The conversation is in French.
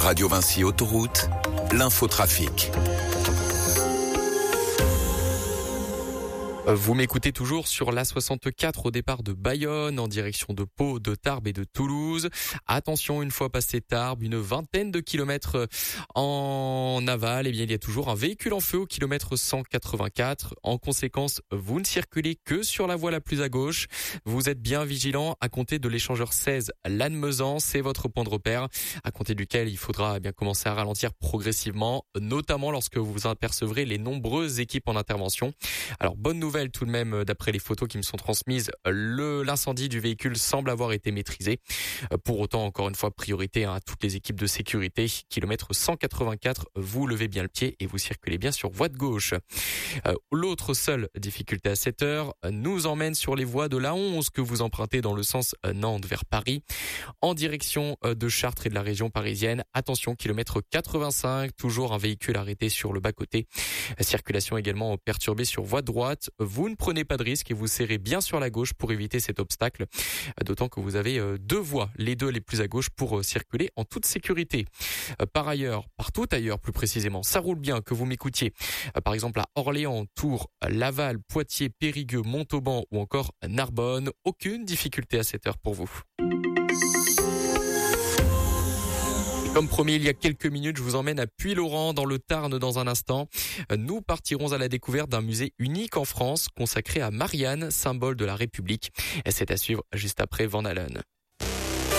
Radio Vinci Autoroute, l'infotrafic. Vous m'écoutez toujours sur l'A64 au départ de Bayonne en direction de Pau, de Tarbes et de Toulouse. Attention, une fois passé Tarbes, une vingtaine de kilomètres en aval, il y a toujours un véhicule en feu au kilomètre 184. En conséquence, vous ne circulez que sur la voie la plus à gauche. Vous êtes bien vigilant à compter de l'échangeur 16 Lannemezan, c'est votre point de repère à compter duquel il faudra bien commencer à ralentir progressivement, notamment lorsque vous apercevrez les nombreuses équipes en intervention. Alors bonne nouvelle tout de même, d'après les photos qui me sont transmises, l'incendie du véhicule semble avoir été maîtrisé. Pour autant, encore une fois, priorité à toutes les équipes de sécurité. Kilomètre 184, vous levez bien le pied et vous circulez bien sur voie de gauche. L'autre seule difficulté à cette heure nous emmène sur les voies de l'A11 que vous empruntez dans le sens Nantes vers Paris, en direction de Chartres et de la région parisienne. Attention, kilomètre 85, toujours un véhicule arrêté sur le bas-côté. Circulation également perturbée sur voie droite. Vous ne prenez pas de risque et vous serrez bien sur la gauche pour éviter cet obstacle. D'autant que vous avez deux voies, les deux les plus à gauche pour circuler en toute sécurité. Par ailleurs, partout ailleurs plus précisément, ça roule bien que vous m'écoutiez. Par exemple à Orléans, Tours, Laval, Poitiers, Périgueux, Montauban ou encore Narbonne. Aucune difficulté à cette heure pour vous. Comme promis, il y a quelques minutes, je vous emmène à Puylaurens, dans le Tarn, dans un instant. Nous partirons à la découverte d'un musée unique en France, consacré à Marianne, symbole de la République. Et c'est à suivre juste après Van Halen.